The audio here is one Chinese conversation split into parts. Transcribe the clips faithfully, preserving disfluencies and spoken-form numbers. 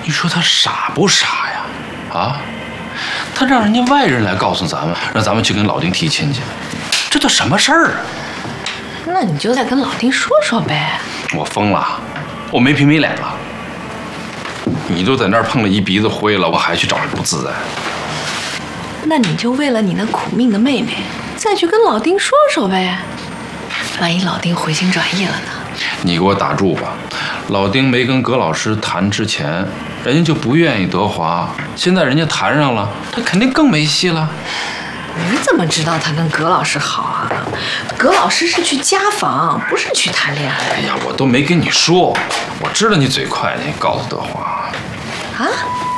你说他傻不傻呀？啊，他让人家外人来告诉咱们，让咱们去跟老丁提亲去，这都什么事儿啊？ 那你就再跟老丁说说呗。 我疯了，我没皮没脸了。你都在那儿碰了一鼻子灰了，我还去找人不自在？ 那你就为了你那苦命的妹妹，再去跟老丁说说呗。万一老丁回心转意了呢？ 你给我打住吧。老丁没跟葛老师谈之前，人家就不愿意德华。现在人家谈上了，他肯定更没戏了。 你怎么知道他跟葛老师好啊？葛老师是去家访，不是去谈恋爱。 哎呀，我都没跟你说，我知道你嘴快，你告诉德华。 啊？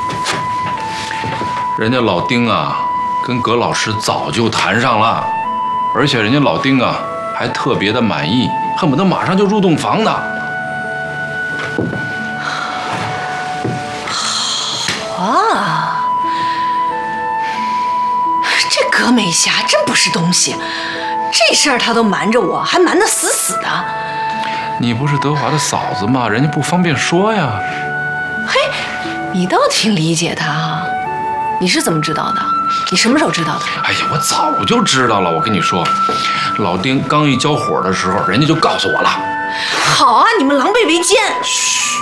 人家老丁啊，跟葛老师早就谈上了，而且人家老丁啊还特别的满意，恨不得马上就入洞房呢。 啊！这葛美霞真不是东西，这事儿她都瞒着我，还瞒得死死的。 你不是德华的嫂子吗？人家不方便说呀。 嘿，你倒挺理解她啊。你是怎么知道的？你什么时候知道的？ 哎呀，我早就知道了。我跟你说，老丁刚一交火的时候，人家就告诉我了。 好啊，你们狼狈为奸。嘘，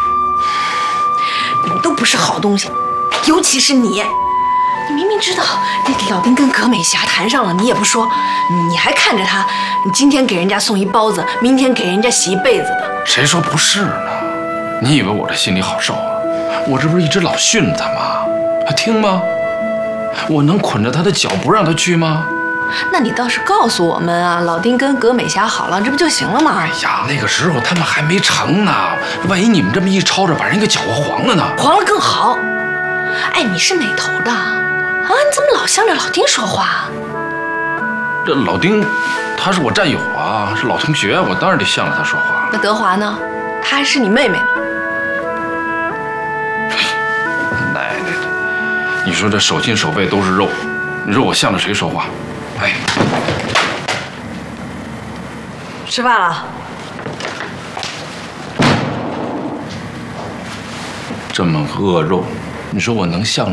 你们都不是好东西，尤其是你。你明明知道那老丁跟葛美霞谈上了，你也不说，你还看着他，你今天给人家送一包子，明天给人家洗一被子的。 谁说不是呢？你以为我这心里好受啊？我这不是一直老训他吗？还听吗？我能捆着他的脚不让他去吗？ 那你倒是告诉我们啊，老丁跟葛美霞好了，这不就行了吗？ 哎呀，那个时候他们还没成呢，万一你们这么一吵着，把人给搅和黄了呢？ 黄了更好。哎，你是哪头的？啊，你怎么老向着老丁说话？ 这老丁，他是我战友啊，是老同学，我当然得向着他说话。 那德华呢？她还是你妹妹。 奶奶的，你说这手心手背都是肉，你说我向着谁说话？哎， 吃饭了。 这么恶肉，你说我能向着？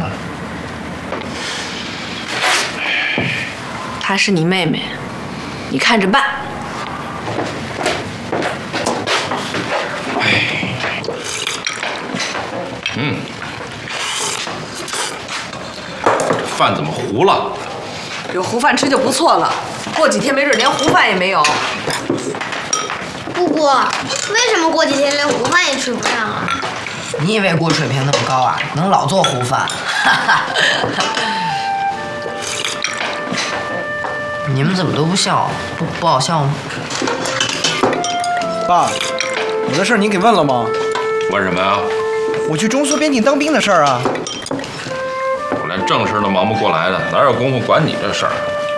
她是你妹妹，你看着办。 哎，嗯，这饭怎么糊了？ 有糊饭吃就不错了，过几天没准连糊饭也没有。 姑姑，为什么过几天连糊饭也吃不上啊？ 你以为锅水平那么高啊？能老做糊饭？你们怎么都不笑？不不好笑吗？ 爸，我的事儿您给问了吗？ 问什么呀？ 我去中苏边境当兵的事儿啊。 我连正事都忙不过来的，哪有功夫管你这事儿？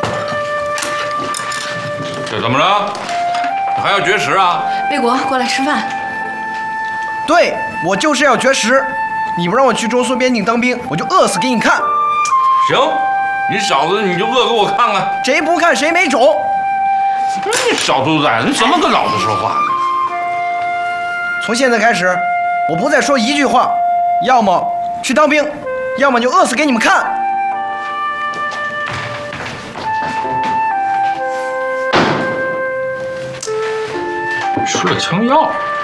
这怎么着？还要绝食啊？ 魏国，过来吃饭。 对，我就是要绝食。你不让我去中苏边境当兵，我就饿死给你看。 行，你小子你就饿给我看看。 谁不看谁没种。 你小兔崽子，你怎么跟老子说话？ 从现在开始，我不再说一句话，要么去当兵，要么就饿死给你们看。 吃了枪药。